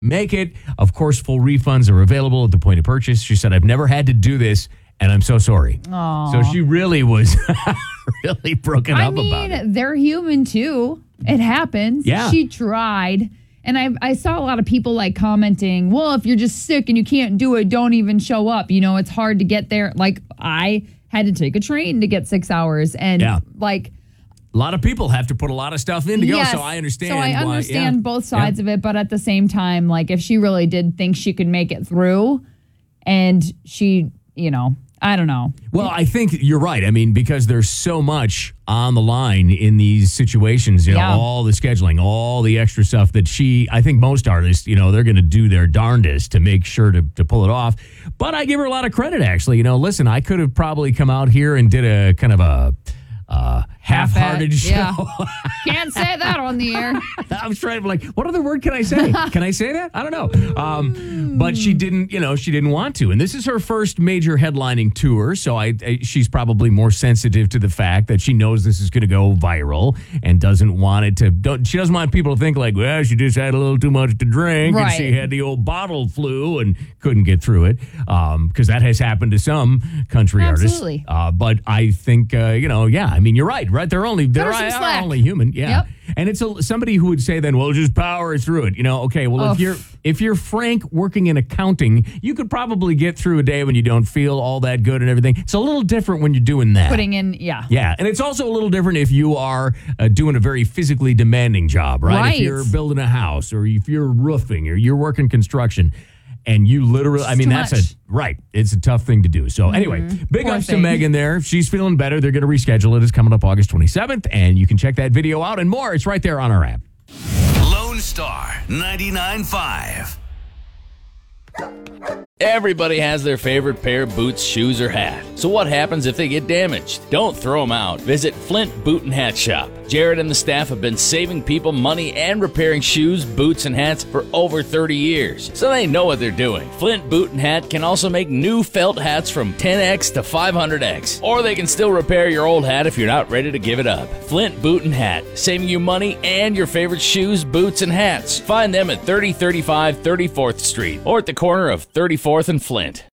make it. Of course, full refunds are available at the point of purchase. She said, I've never had to do this, and I'm so sorry. Aww. So she really was really broken up about it. They're human too. It happens. Yeah. She tried. And I saw a lot of people like commenting, well, if you're just sick and you can't do it, don't even show up. You know, it's hard to get there. Like, I had to take a train to get 6 hours. And like, a lot of people have to put a lot of stuff in to go, so I understand. So I understand both sides of it, but at the same time, like, if she really did think she could make it through and she, you know, I don't know. Well, I think you're right. I mean, because there's so much on the line in these situations, you know, all the scheduling, all the extra stuff that I think most artists, you know, they're going to do their darndest to make sure to pull it off. But I give her a lot of credit, actually. You know, listen, I could have probably come out here and did a kind of a half-hearted show. Yeah. Can't say that on the air. I was trying to be like, what other word can I say? Can I say that? I don't know. But she didn't, you know, she didn't want to. And this is her first major headlining tour. So she's probably more sensitive to the fact that she knows this is going to go viral and doesn't want it to, she doesn't want people to think like, well, she just had a little too much to drink and she had the old bottle flu and couldn't get through it. Because that has happened to some country artists. But I think, you know, I mean, you're right. They're only human. Yeah. Yep. And it's somebody who would say then, well, just power through it. You know, okay, well, if you're Frank working in accounting, you could probably get through a day when you don't feel all that good and everything. It's a little different when you're doing that. Putting in, Yeah. And it's also a little different if you are doing a very physically demanding job, right? If you're building a house or if you're roofing or you're working construction. And you literally, I mean, it's a tough thing to do. So anyway, big ups to Megan there. She's feeling better. They're going to reschedule it. It's coming up August 27th. And you can check that video out and more. It's right there on our app. Lone Star 99.5. Everybody has their favorite pair of boots, shoes, or hat. So what happens if they get damaged? Don't throw them out. Visit Flint Boot and Hat Shop. Jared and the staff have been saving people money and repairing shoes, boots, and hats for over 30 years. So they know what they're doing. Flint Boot and Hat can also make new felt hats from 10X to 500X. Or they can still repair your old hat if you're not ready to give it up. Flint Boot and Hat, saving you money and your favorite shoes, boots, and hats. Find them at 3035 34th Street or at the corner of 34th and Flint.